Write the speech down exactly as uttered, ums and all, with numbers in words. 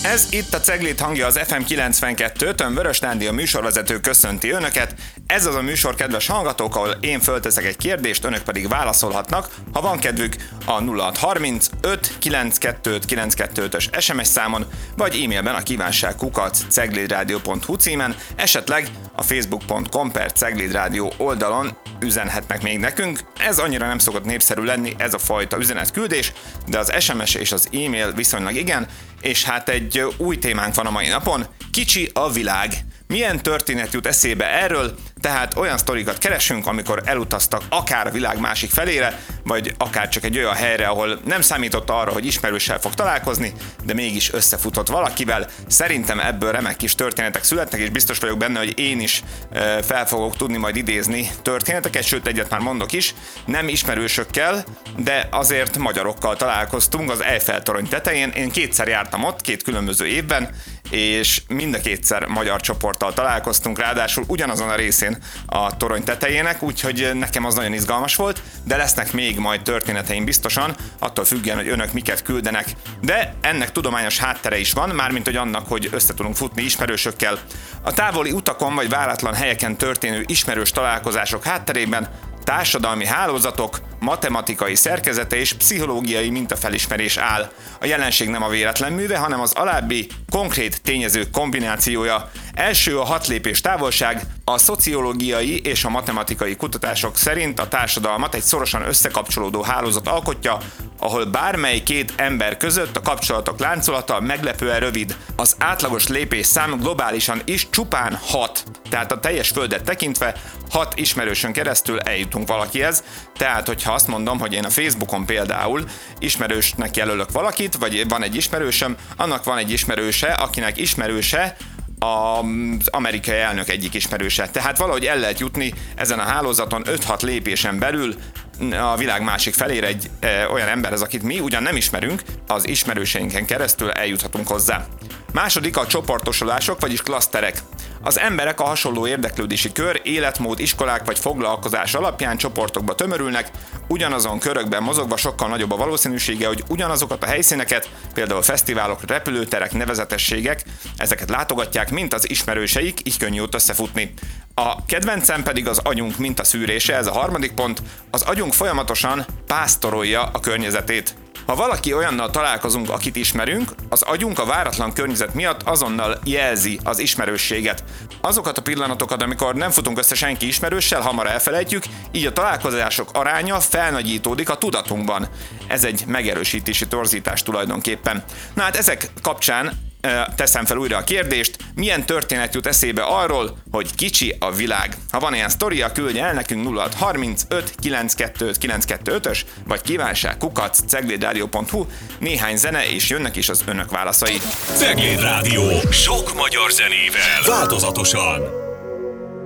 Ez itt a Cegléd hangja, az ef em kilencvenkettőn, Vörös Nándi a műsorvezető köszönti önöket. Ez az a műsor, kedves hallgatók, ahol én fölteszek egy kérdést, önök pedig válaszolhatnak. Ha van kedvük, a nulla hat harminc öt kilencvenkettő kilencvenkettős es em es számon, vagy e-mailben a kívánság kukac ceglédradio pont hu címen, esetleg a facebook pont com per ceglédradio oldalon üzenhetnek még nekünk. Ez annyira nem szokott népszerű lenni, ez a fajta üzenetküldés, de az es em es és az e-mail viszonylag igen, és hát egy új témánk van a mai napon, kicsi a világ. Milyen történet jut eszébe erről? Tehát olyan sztorikat keresünk, amikor elutaztak akár a világ másik felére, vagy akár csak egy olyan helyre, ahol nem számított arra, hogy ismerőssel fog találkozni, de mégis összefutott valakivel. Szerintem ebből remek kis történetek születnek, és biztos vagyok benne, hogy én is e, fel fogok tudni majd idézni történeteket, sőt egyet már mondok is, nem ismerősökkel, de azért magyarokkal találkoztunk az Eiffel-torony tetején. Én kétszer jártam ott, két különböző évben, és mind a kétszer magyar csoporttal találkoztunk, ráadásul ugyanazon a részén a torony tetejének, úgyhogy nekem az nagyon izgalmas volt, de lesznek még majd történeteim biztosan, attól függően, hogy önök miket küldenek. De ennek tudományos háttere is van, mármint hogy annak, hogy össze tudunk futni ismerősökkel. A távoli utakon vagy váratlan helyeken történő ismerős találkozások hátterében társadalmi hálózatok, matematikai szerkezete és pszichológiai mintafelismerés áll. A jelenség nem a véletlen műve, hanem az alábbi konkrét tényezők kombinációja. Első a hat lépés távolság. A szociológiai és a matematikai kutatások szerint a társadalmat egy szorosan összekapcsolódó hálózat alkotja, ahol bármely két ember között a kapcsolatok láncolata meglepően rövid. Az átlagos lépésszám globálisan is csupán hat. Tehát a teljes földet tekintve hat ismerősön keresztül eljutunk valakihez. Tehát, hogyha azt mondom, hogy én a Facebookon például ismerősnek jelölök valakit, vagy van egy ismerősöm, annak van egy ismerőse, akinek ismerőse az amerikai elnök egyik ismerőse. Tehát valahogy el lehet jutni ezen a hálózaton öt-hat lépésen belül a világ másik felére egy e, olyan emberhez, akit mi ugyan nem ismerünk, az ismerőseinken keresztül eljuthatunk hozzá. Második a csoportosulások, vagyis klaszterek. Az emberek a hasonló érdeklődési kör, életmód, iskolák vagy foglalkozás alapján csoportokba tömörülnek, ugyanazon körökben mozogva sokkal nagyobb a valószínűsége, hogy ugyanazokat a helyszíneket, például fesztiválok, repülőterek, nevezetességek, ezeket látogatják, mint az ismerőseik, így könnyű ott összefutni. A kedvencem pedig az agyunk mintaszűrése, ez a harmadik pont. Az agyunk folyamatosan pásztorolja a környezetét. Ha valaki olyannal találkozunk, akit ismerünk, az agyunk a váratlan környezet miatt azonnal jelzi az ismerősséget. Azokat a pillanatokat, amikor nem futunk össze senki ismerőssel, hamar elfelejtjük, így a találkozások aránya felnagyítódik a tudatunkban. Ez egy megerősítési torzítás tulajdonképpen. Na hát ezek kapcsán teszem fel újra a kérdést, milyen történet jut eszébe arról, hogy kicsi a világ. Ha van ilyen sztoria, küldje el nekünk nulla hat harminc öt kilencvenkettő kilencvenkettős, vagy kívánság kukac ceglédradio pont hu, néhány zene, és jönnek is az önök válaszai. Cegléd Rádió, sok magyar zenével, változatosan.